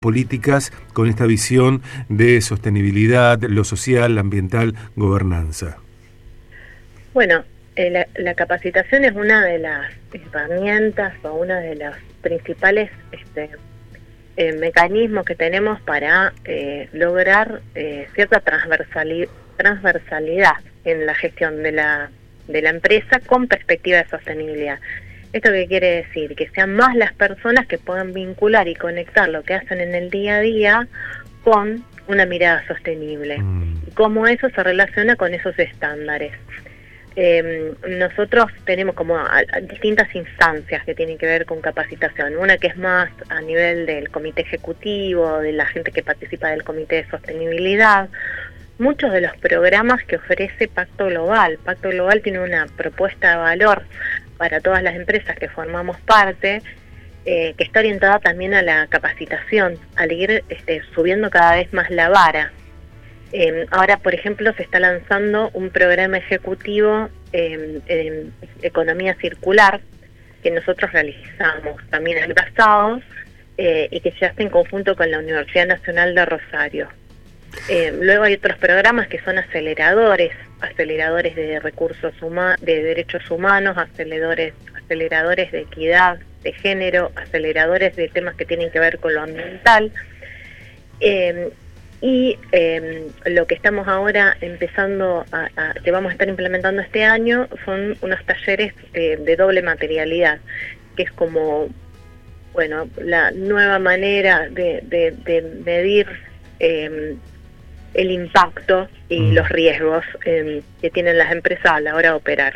políticas con esta visión de sostenibilidad, lo social, la ambiental, gobernanza? Bueno, la capacitación es una de las herramientas o una de los principales mecanismos que tenemos para lograr cierta transversalidad en la gestión de la empresa con perspectiva de sostenibilidad. ¿Esto qué quiere decir? Que sean más las personas que puedan vincular y conectar lo que hacen en el día a día con una mirada sostenible y cómo eso se relaciona con esos estándares. Nosotros tenemos como distintas instancias que tienen que ver con capacitación. Una que es más a nivel del comité ejecutivo, de la gente que participa del comité de sostenibilidad. Muchos de los programas que ofrece Pacto Global. Pacto Global tiene una propuesta de valor para todas las empresas que formamos parte, que está orientada también a la capacitación, al ir subiendo cada vez más la vara. Ahora, por ejemplo, se está lanzando un programa ejecutivo en economía circular que nosotros realizamos también el pasado y que se hace en conjunto con la Universidad Nacional de Rosario. Luego hay otros programas que son aceleradores de recursos humanos, de derechos humanos, aceleradores de equidad de género, aceleradores de temas que tienen que ver con lo ambiental. Lo que estamos ahora empezando que vamos a estar implementando este año son unos talleres de doble materialidad, que es como, bueno, la nueva manera de medir el impacto y los riesgos que tienen las empresas a la hora de operar.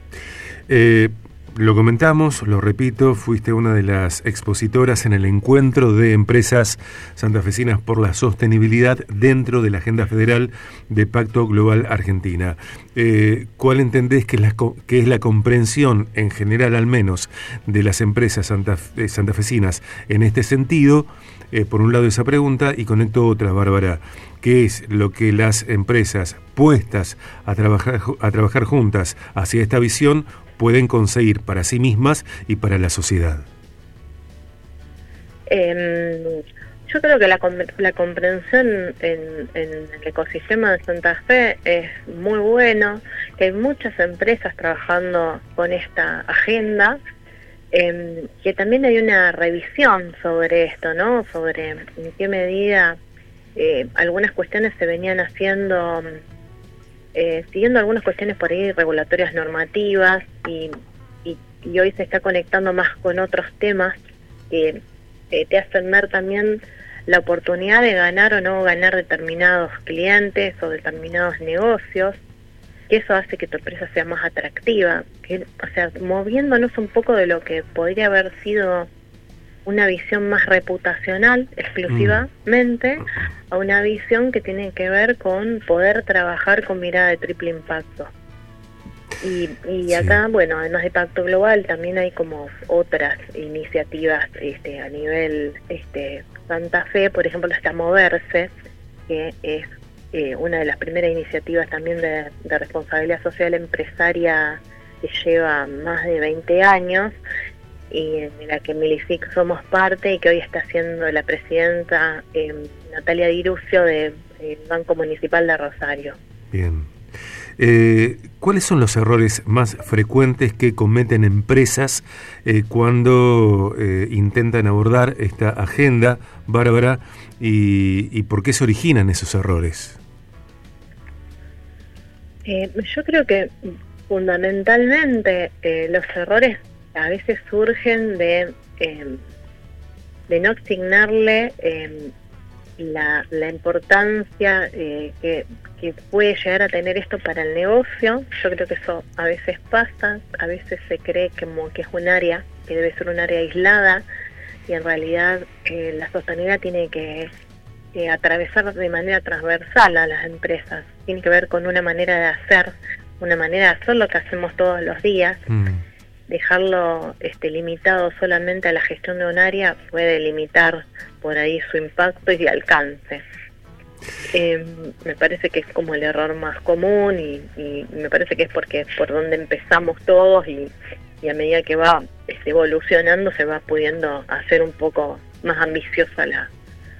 Lo comentamos, lo repito, fuiste una de las expositoras en el encuentro de empresas santafesinas por la sostenibilidad dentro de la agenda federal de Pacto Global Argentina. ¿Cuál entendés que es la comprensión en general, al menos, de las empresas santafesinas en este sentido? Por un lado esa pregunta, y conecto otra, Bárbara. ¿Qué es lo que las empresas puestas a trabajar juntas hacia esta visión pueden conseguir para sí mismas y para la sociedad? Yo creo que la comprensión en el ecosistema de Santa Fe es muy bueno, que hay muchas empresas trabajando con esta agenda, que también hay una revisión sobre esto, ¿no? Sobre en qué medida algunas cuestiones se venían haciendo siguiendo algunas cuestiones por ahí regulatorias normativas y hoy se está conectando más con otros temas que te hacen ver también la oportunidad de ganar o no ganar determinados clientes o determinados negocios, que eso hace que tu empresa sea más atractiva, o sea, moviéndonos un poco de lo que podría haber sido una visión más reputacional exclusivamente a una visión que tiene que ver con poder trabajar con mirada de triple impacto. Y acá, bueno, además de Pacto Global, también hay como otras iniciativas a nivel Santa Fe, por ejemplo, está Moverse, que es una de las primeras iniciativas también de responsabilidad social empresaria que lleva más de 20 años, y en la que Milific somos parte y que hoy está siendo la presidenta Natalia Dirucio del Banco Municipal de Rosario. Bien. ¿Cuáles son los errores más frecuentes que cometen empresas cuando intentan abordar esta agenda, Bárbara, y por qué se originan esos errores? Yo creo que fundamentalmente los errores a veces surgen de no asignarle la importancia que puede llegar a tener esto para el negocio. Yo creo que eso a veces pasa, a veces se cree como que es un área que debe ser un área aislada, y en realidad la sostenibilidad tiene que atravesar de manera transversal a las empresas. Tiene que ver con una manera de hacer lo que hacemos todos los días. Dejarlo limitado solamente a la gestión de un área puede limitar por ahí su impacto y alcance. Me parece que es como el error más común y me parece que es porque por donde empezamos todos y a medida que va evolucionando se va pudiendo hacer un poco más ambiciosa